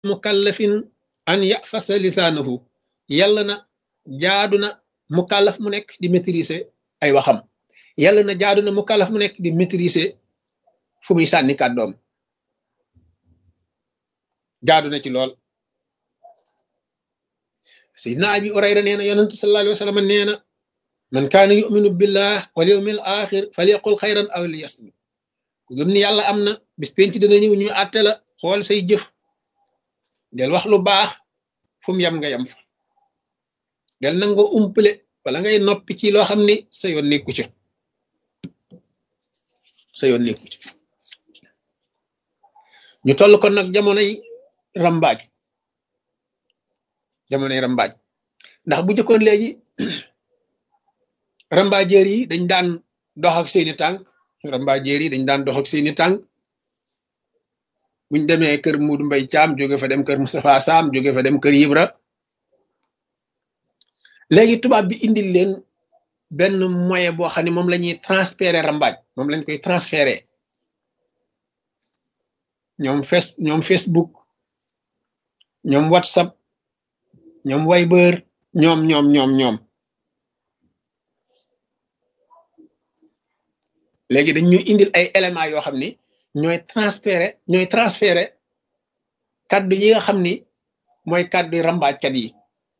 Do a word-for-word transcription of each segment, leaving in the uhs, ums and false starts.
mukallafin an yafasa lisaanahu yàlla na jaadu na mukallaf mu nekk di maîtriser ay waxam yàlla na jaadu na mukallaf mu nekk di maîtriser fu muy sànni kàddoom jaadu na ci lool sayyidina abi urayra nee na yonent sallallahu alayhi wa sallam nee na man kaana yuminu billah wal yawmil axir falyaqul xayran aw liyasmut ku gëm ni yàlla am na bis penc dana ñëw ñu àtte la xool say jëf del wax lu baax fu mu yem nga yem fa del nangoo umpale wala ngay noppi ci loo xam ni sa yoon nekku ci sa yoon nekku ci ñu toll kon nag jamonoy rambaaj jamonoy rambaaj ndax bu jëkkoon léegi rambaajeer yi dañ daan dox ak seeni tànk rambaajeer yi dañ daan dox ak seeni tànk buñ demee kër Muudu Mbay Caam jóge fa dem kër Moustapha Sam jóge fa dem kër Ibra léegi tubaab bi indil leen benn moyen boo xam ne moom la ñuy transférer rambaaj moom lañ koy transférer ñoom face ñoom Facebook ñoom WhatsApp ñoom Viber ñoom ñoom ñoom ñoom léegi dañ ñuy indil ay éléments yoo xam ni ñooy transférer ñooy transférer kaddu yi nga xam ni mooy kaddu rambaajkat yi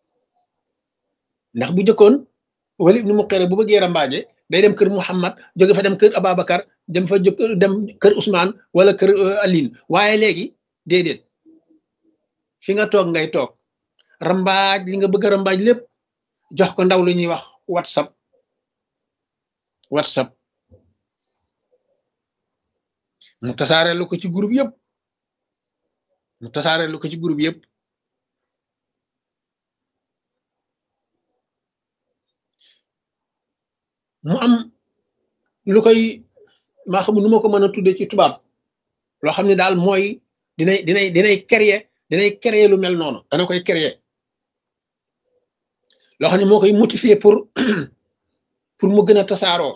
ndax bu jëkkoon Walid ibn Mughira bu bëggee rambaaje day dem kër Muhammad jóge fa dem kër Ababacar dem fa jóg dem kër Ousmane wala kër Aline waaye léegi déedéet fi nga toog ngay toog rambaaj li nga bëgg a rambaaj lépp jox ko ndaw lu ñuy wax WhatsApp WhatsApp mu tasaarelu ko ci groupe yëpp mu tasaarelu ko ci groupe yëpp mu am lu koy maa xam nu ma ko mën a tudde ci tubaab loo xam ne daal mooy dinay dinay dinay créer dinay créer lu mel noonu dana koy créer loo xam ne moo koy motiver pour pour mu gën a tasaaroo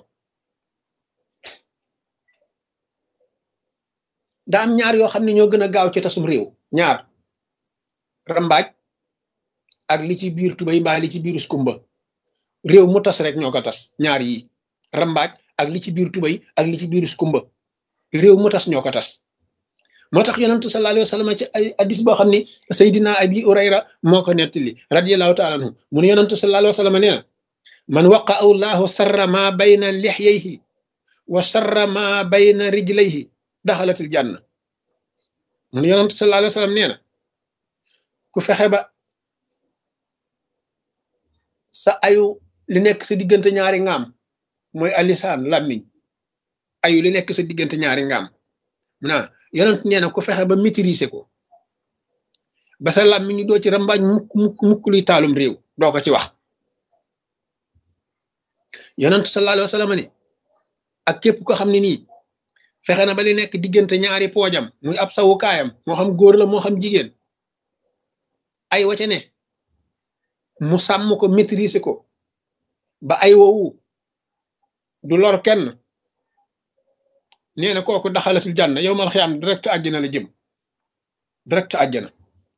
daa am ñaar yoo xam ne ñoo gën a gaaw ci tasum réew ñaar rambaaj ak li ci biir tubay mbaa li ci biir skumba réew mu tas rek ñoo ko tas ñaar yi rambaaj ak li ci biir tubay ak li ci biir skumba réew mu tas ñoo ko tas moo tax yonentu sallallahu alayhi wa sallam ci ay hadis boo xam ni Seydina Abi Urayra moo ko nettali radiyallahu taala anhu mu ne yonentu sallallahu alayhi wa sallam nee na man waqa allahu sarra ma bayna lixyayhi wa sarra ma bayna rijlayhi daxalatil janna mu ne yonentu sallallahu alayhi wa sallam nee na ku fexe ba sa ayu li nekk sa diggante ñaari ngaam mooy alisaan làmmiñ ayu li nekk sa diggante ñaari ngaam mu naa yonent nee na ku fexe ba maîtriser ko ba sa làmmiñ doo ci rambaaj mukk mukk mukk luy taalum réew doo ko ci wax yonent sallallahu alayhi wa sallam ne ak képp ko xam ne nii fexe na ba li nekk diggante ñaari poojam muy ab sawukaayam moo xam góor la moo xam jigéen ay waca ne mu sàmm ko maîtriser ko ba ay woowu du lor kenn nee na kooku daxalatul janna yow mal xiyaam direct àjjana la jëm direct àjjana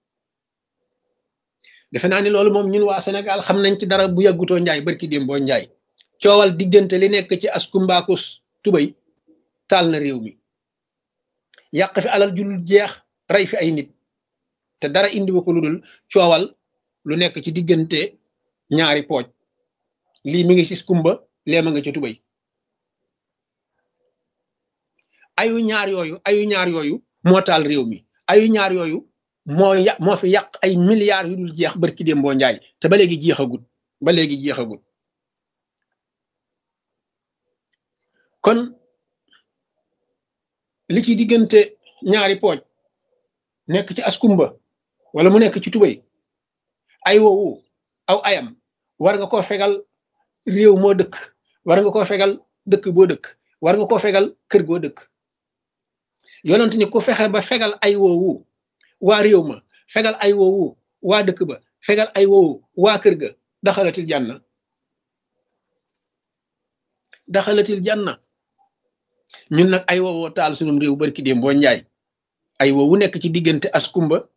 defe naa ni loolu moom ñun waa Sénégal xam nañ ci dara bu yàggutoo njaay barki déem boo njaay coowal diggante li nekk ci askumbaakus tubay taal na réew mi yàq fi alal ju dul jeex rey fi ay nit te dara indi ba ko lu dul coowal lu nekk ci diggante ñaari pooj lii mi ngi ci skumba lee ma nga ci tubay ayu ñaar yooyu ayu ñaar yooyu moo taal réew mi ayu ñaar yooyu moo ya moo fi yàq ay milliards yu dul jeex barki déem boo njaay te ba léegi jeexagut ba léegi jeexagut kon li ci diggante ñaari pooj nekk ci askumba wala mu nekk ci tubay ay woowu aw ayam war nga koo fegal réew moo dëkk war nga koo fegal dëkk boo dëkk war nga koo fegal kër goo dëkk yonent ni ku fexe ba fegal ay woowu waa réew ma fegal ay woowu waa dëkk ba fegal ay woowu waa kër ga daxalatil janna daxalatil janna ñun nag ay woowoo taal sunum réew barki déem boo njaay ay woowu nekk ci diggante askumba